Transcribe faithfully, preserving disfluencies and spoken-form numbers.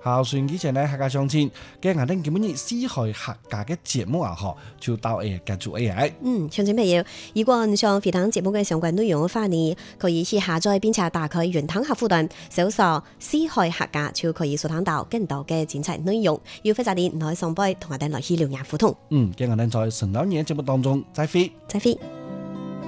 好，順之前呢，客家相親，今日我哋今日四海客家嘅節目啊，嗬，就到誒結束 A I。 嗯，鄉親朋友，如果你想回聽節目嘅相關內容嘅話呢，可以去下載並且打開雲端客戶端，搜索四海客家就可以收聽到更多嘅精彩內容。要非常啲，來上輩同我哋來去聊聊互動。 嗯，今日我哋在神老年節目當中再會， 再會。